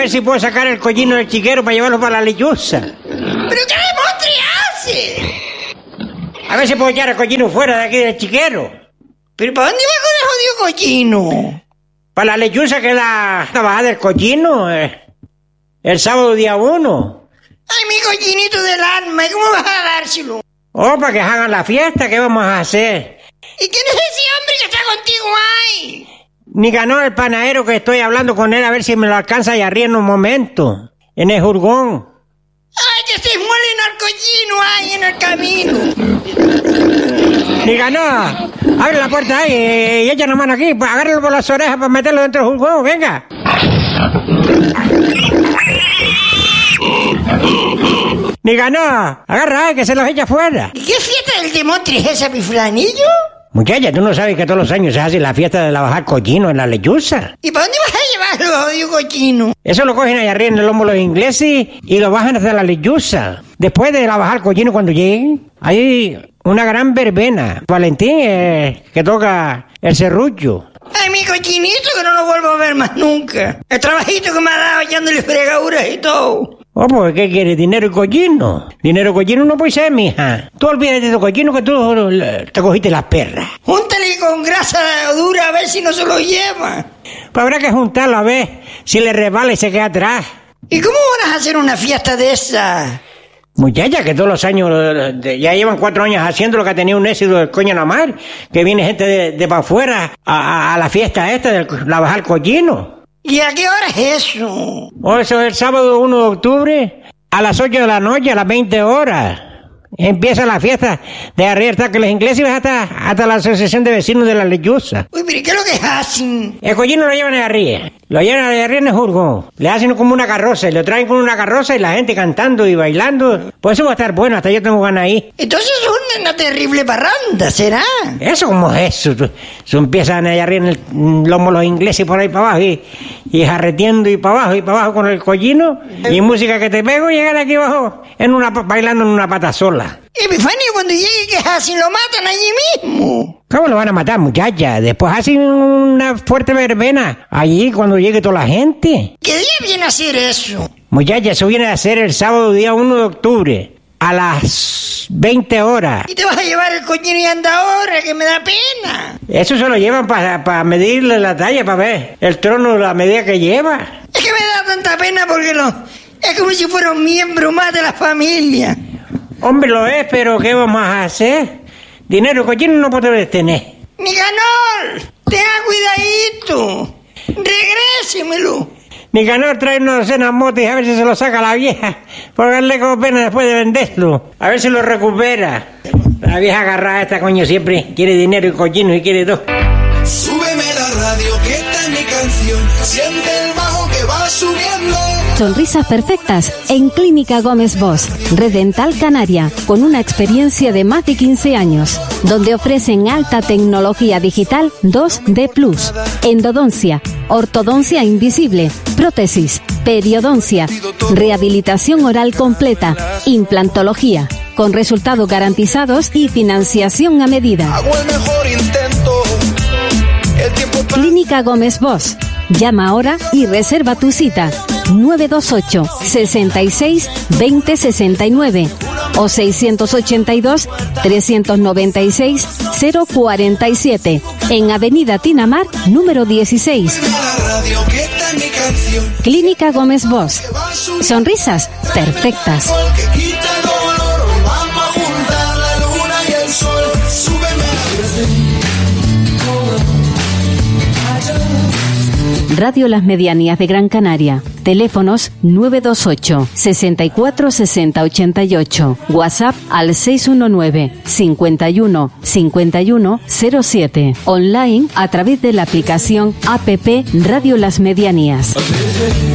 ver si puedo sacar el collino del chiquero para llevarlo para la lechuza. ¿Pero qué demostre hace? A ver si puedo echar el collino fuera de aquí del chiquero. ¿Pero para dónde va con el jodido collino? Para la lechuza, que es la bajada del collino. El sábado día 1. Ay, mi collinito del alma, ¿y cómo vas a dárselo? Oh, para que hagan la fiesta, ¿qué vamos a hacer? ¿Y quién es ese hombre que está contigo ahí? Ni ganó el panadero, que estoy hablando con él a ver si me lo alcanza allá arriba en un momento. En el jurgón. Ay, que se muelen al collino ahí en el camino. Ni ganó. Abre la puerta ahí y echa la mano aquí. Agárralo por las orejas para meterlo dentro del jurgón, venga. Ni ganó. Agarra, que se los echa fuera. ¿Y qué fiesta del demostre es esa, mi flanillo? Muchacha, ¿tú no sabes que todos los años se hace la fiesta de la bajar collino en la lechuza? ¿Y para dónde vas a llevarlo, jodido cochino? Eso lo cogen allá arriba en el lomo los ingleses y lo bajan hasta la lechuza. Después de la bajar collino, cuando lleguen, hay una gran verbena. Valentín, que toca el serrucho. Ay, mi cochinito, que no lo vuelvo a ver más nunca. El trabajito que me ha dado echándole fregaduras y todo. Oh, pues, ¿qué quieres? ¿Dinero y collino? Dinero y collino no puede ser, mija. Tú olvídate de tu collino, que tú te cogiste las perras. Júntale con grasa dura a ver si no se lo lleva. Pues habrá que juntarlo a ver si le resbala y se queda atrás. ¿Y cómo van a hacer una fiesta de esa? Muchacha, que todos los años, ya llevan 4 años haciendo lo que ha tenido un éxito del coño en la mar, que viene gente de para afuera a la fiesta esta de la bajar collino. ¿Y a qué hora es eso? Oh, eso es el sábado 1 de octubre, a las 8 de la noche, a las 20 horas. Empieza la fiesta de arriba, que los ingleses van hasta la asociación de vecinos de la lechuza. Uy, pero ¿qué es lo que hacen? El collino lo llevan de arriba. Lo llevan de arriba en el jurgón. Le hacen como una carroza, y lo traen con una carroza y la gente cantando y bailando. Pues eso va a estar bueno, hasta yo tengo ganas ahí. Entonces es una terrible parranda, ¿será? ¿Eso cómo es eso? Eso empiezan allá arriba en el lomo los ingleses por ahí para abajo y jarreteando y para abajo con el collino. Y música que te pego, llegan aquí abajo bailando en una pata sola. Epifanio, cuando llegue, ¿qué hacen? Lo matan allí mismo. ¿Cómo lo van a matar, muchacha? Después hacen una fuerte verbena allí cuando llegue toda la gente. ¿Qué día viene a hacer eso? Muchacha, eso viene a ser el sábado día 1 de octubre, a las 20 horas. ¿Y te vas a llevar el cochino y anda ahora, que me da pena? Eso se lo llevan para medirle la talla, para ver el trono, la medida que lleva. Es que me da tanta pena porque es como si fuera un miembro más de la familia. Hombre, lo es, pero ¿qué vamos a hacer? Dinero y cochino no podemos tener. Nicanor, tenga cuidadito. Regrésemelo. Nicanor trae una docena de motes a ver si se lo saca la vieja, por darle como pena después de venderlo. A ver si lo recupera. La vieja agarrada esta, coño, siempre quiere dinero y cochino y quiere todo. Súbeme la radio, que esta es mi canción. Siente el bajo que va subiendo. Sonrisas perfectas en Clínica Gómez Bosch, Red Dental Canaria, con una experiencia de más de 15 años, donde ofrecen alta tecnología digital 2D+, endodoncia, ortodoncia invisible, prótesis, periodoncia, rehabilitación oral completa, implantología, con resultados garantizados y financiación a medida. Hago el mejor intento. El tiempo Clínica Gómez Bosch. Llama ahora y reserva tu cita. 928 66 20 69 o 682 396 047 en Avenida Tinamar número 16. Clínica Gómez Bosch. Sonrisas perfectas. Radio Las Medianías de Gran Canaria. Teléfonos 928 64 60 88. WhatsApp al 619 51 51 07. Online a través de la aplicación APP Radio Las Medianías.